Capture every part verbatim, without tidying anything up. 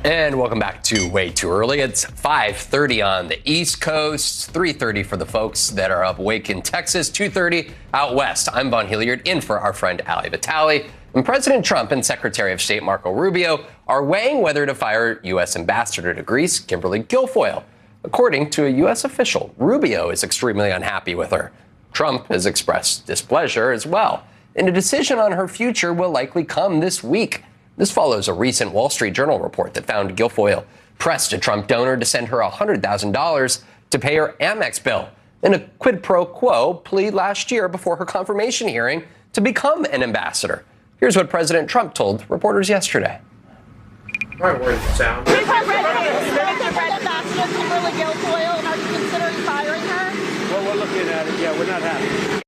And welcome back to Way Too Early. It's five thirty on the East Coast, three thirty for the folks that are up awake in Texas, two thirty out west. I'm Vaughn Hilliard, in for our friend Ali Vitale. And President Trump and Secretary of State Marco Rubio are weighing whether to fire U S. Ambassador to Greece, Kimberly Guilfoyle. According to a U S official, Rubio is extremely unhappy with her. Trump has expressed displeasure as well. And a decision on her future will likely come this week. This follows a recent Wall Street Journal report that found Guilfoyle pressed a Trump donor to send her one hundred thousand dollars to pay her Amex bill in a quid pro quo plea last year before her confirmation hearing to become an ambassador. Here's what President Trump told reporters yesterday. My words sound. Is the president ambassador Kimberly Guilfoyle, and are you considering firing her? Well, we're looking at it. Yeah, we're not happy.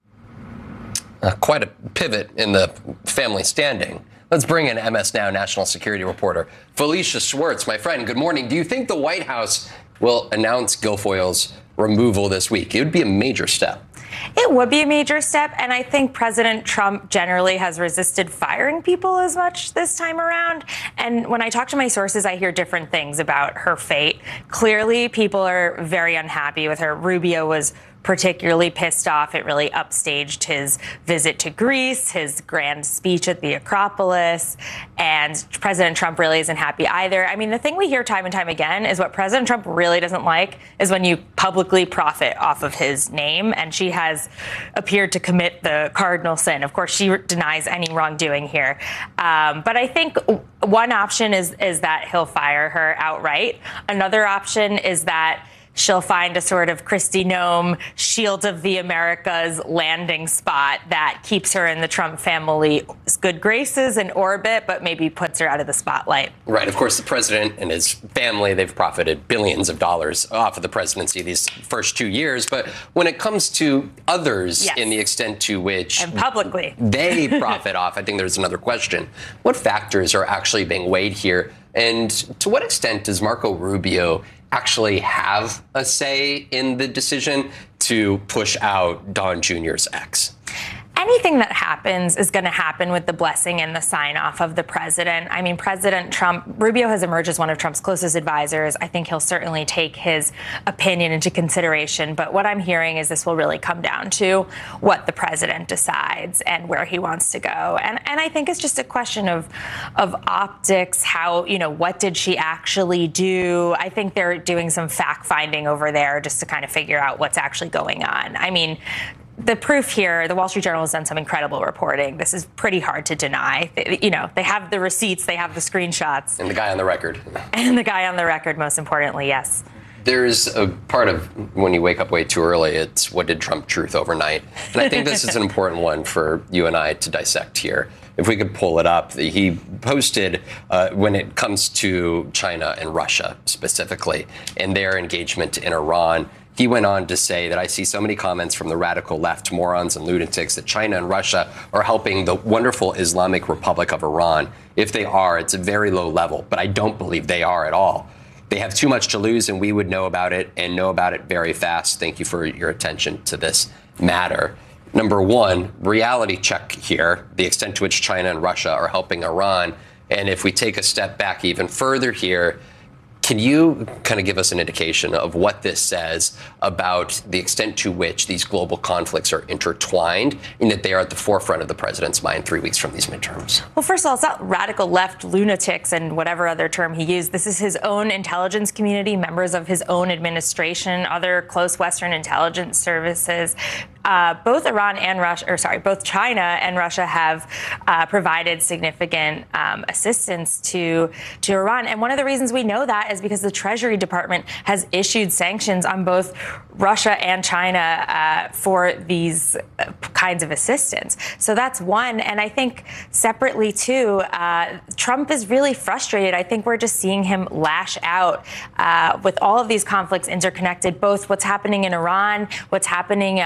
Uh, quite a pivot in the family standing. Let's bring in M S Now national security reporter Felicia Schwartz. My friend, good morning. Do you think the White House will announce Guilfoyle's removal this week? It would be a major step. It would be a major step, and I think President Trump generally has resisted firing people as much this time around. And when I talk to my sources, I hear different things about her fate. Clearly, people are very unhappy with her. Rubio was particularly pissed off. It really upstaged his visit to Greece, his grand speech at the Acropolis, and President Trump really isn't happy either. I mean, the thing we hear time and time again is what President Trump really doesn't like is when you publicly profit off of his name, and she has appeared to commit the cardinal sin. Of course, she denies any wrongdoing here. Um, but I think one option is, is that he'll fire her outright. Another option is that she'll find a sort of Kristi Noem Shield of the Americas landing spot that keeps her in the Trump family's good graces and orbit, but maybe puts her out of the spotlight. Right. Of course, the president and his family, they've profited billions of dollars off of the presidency these first two years. But when it comes to others, yes, in the extent to which and publicly they profit off, I think there's another question. What factors are actually being weighed here? And to what extent does Marco Rubio actually have a say in the decision to push out Don Junior's ex? Anything that happens is going to happen with the blessing and the sign off of the president. I mean, President Trump, Rubio has emerged as one of Trump's closest advisors. I think he'll certainly take his opinion into consideration. But what I'm hearing is this will really come down to what the president decides and where he wants to go. And and I think it's just a question of of optics. How, you know, what did she actually do? I think they're doing some fact finding over there just to kind of figure out what's actually going on. I mean, the proof here, the Wall Street Journal has done some incredible reporting. This is pretty hard to deny. They, you know, they have the receipts, they have the screenshots. And the guy on the record. And the guy on the record, most importantly, yes. There's a part of when you wake up way too early, it's what did Trump truth overnight? And I think this is an important one for you and I to dissect here. If we could pull it up, he posted uh, when it comes to China and Russia specifically and their engagement in Iran. He went on to say that I see so many comments from the radical left, morons and lunatics, that China and Russia are helping the wonderful Islamic Republic of Iran. If they are, it's a very low level, but I don't believe they are at all. They have too much to lose, and we would know about it and know about it very fast. Thank you for your attention to this matter. Number one, reality check here, the extent to which China and Russia are helping Iran. And if we take a step back even further here, can you kind of give us an indication of what this says about the extent to which these global conflicts are intertwined and that they are at the forefront of the president's mind three weeks from these midterms? Well, first of all, it's not radical left lunatics and whatever other term he used. This is his own intelligence community, members of his own administration, other close Western intelligence services. Uh, both Iran and Russia, or sorry, both China and Russia have uh, provided significant um, assistance to to Iran. And one of the reasons we know that is because the Treasury Department has issued sanctions on both Russia and China uh, for these uh, kinds of assistance. So that's one. And I think separately, too, uh, Trump is really frustrated. I think we're just seeing him lash out uh, with all of these conflicts interconnected, both what's happening in Iran, what's happening uh, with Russia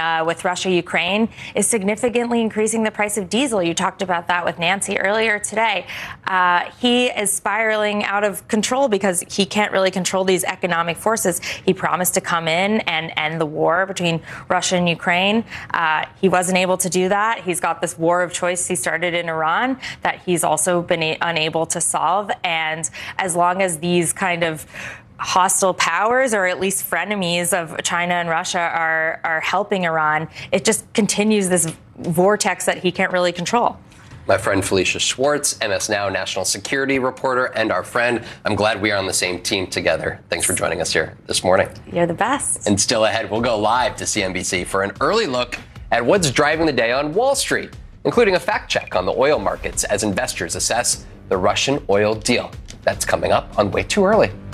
Russia-Ukraine is significantly increasing the price of diesel. You talked about that with Nancy earlier today. Uh, he is spiraling out of control because he can't really control these economic forces. He promised to come in and end the war between Russia and Ukraine. Uh, he wasn't able to do that. He's got this war of choice he started in Iran that he's also been a- unable to solve. And as long as these kind of hostile powers, or at least frenemies of China and Russia, are are helping Iran, it just continues this vortex that he can't really control. My friend Felicia Schwartz, M S Now national security reporter, and our friend. I'm glad we are on the same team together. Thanks for joining us here this morning. You're the best. And still ahead, we'll go live to C N B C for an early look at what's driving the day on Wall Street, including a fact check on the oil markets as investors assess the Russian oil deal. That's coming up on Way Too Early.